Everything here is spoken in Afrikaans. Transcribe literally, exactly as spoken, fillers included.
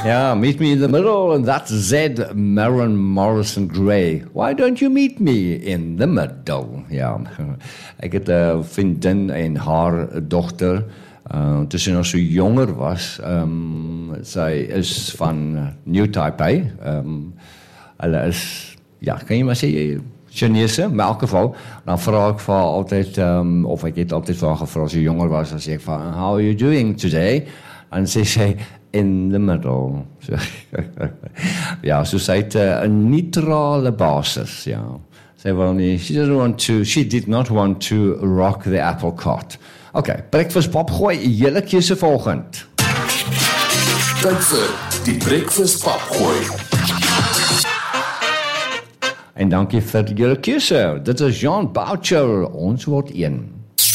Yeah, meet me in the middle, and that's Z. Maren Morrison Gray. Why don't you meet me in the middle? Ja, ek het 'n vriendin en haar dogter, uh, toe sy nog so jonger was, um, sy is van New Taipei, um, hulle is, ja, kan jy maar sê, Chinese, maar in elk geval, dan vra ek vir haar altyd, um, of ek het altyd vir haar gevra, as sy jonger was, dan sê ek van, how are you doing today? En sy sê, in the middle. So, ja, so sy het 'n uh, neutrale basis, ja. Sy wil nie, she didn't want to, she did not want to rock the apple cart. Okay, breakfast pop gooi, julle keuse volgend. Tyd vir die breakfast pop gooi. En dankie vir julle keuse. Dit is Jean Boucher, ons word een.